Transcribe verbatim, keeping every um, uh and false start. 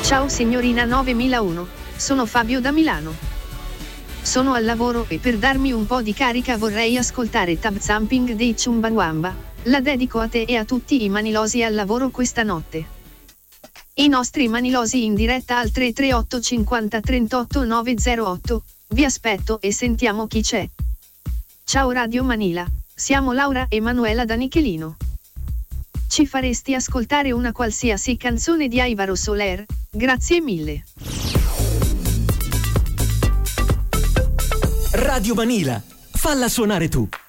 Ciao signorina novemilauno, sono Fabio da Milano. Sono al lavoro e per darmi un po' di carica vorrei ascoltare Tab Zamping dei Chumbawamba. La dedico a te e a tutti i manilosi al lavoro questa notte. I nostri manilosi in diretta al tre tre otto cinquanta trentotto nove zero otto. Vi aspetto e sentiamo chi c'è. Ciao Radio Manila, siamo Laura e Manuela da Nichelino. Ci faresti ascoltare una qualsiasi canzone di Alvaro Soler? Grazie mille. Radio Manila, falla suonare tu.